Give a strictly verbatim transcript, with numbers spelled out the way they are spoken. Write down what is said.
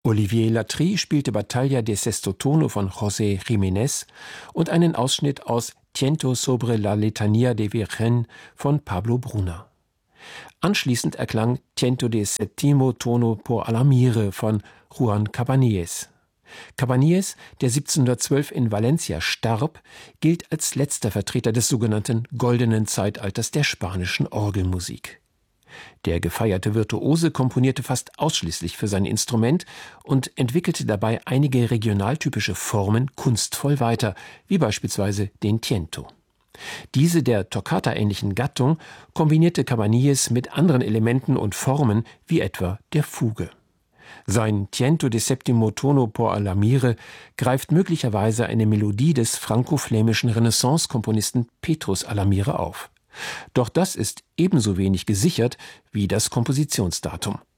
Olivier Latry spielte Battaglia de Sesto Tono von José Jiménez und einen Ausschnitt aus Tiento sobre la letanía de Virgen von Pablo Bruna. Anschließend erklang Tiento de Sétimo Tono por Alamire von Juan Cabanilles. Cabanilles, der siebzehnhundertzwölf in Valencia starb, gilt als letzter Vertreter des sogenannten Goldenen Zeitalters der spanischen Orgelmusik. Der gefeierte Virtuose komponierte fast ausschließlich für sein Instrument und entwickelte dabei einige regionaltypische Formen kunstvoll weiter, wie beispielsweise den Tiento. Diese der Toccata-ähnlichen Gattung kombinierte Cabanilles mit anderen Elementen und Formen, wie etwa der Fuge. Sein Tiento de Sétimo Tono por Alamire greift möglicherweise eine Melodie des franco-flämischen Renaissance-Komponisten Petrus Alamire auf. Doch das ist ebenso wenig gesichert wie das Kompositionsdatum.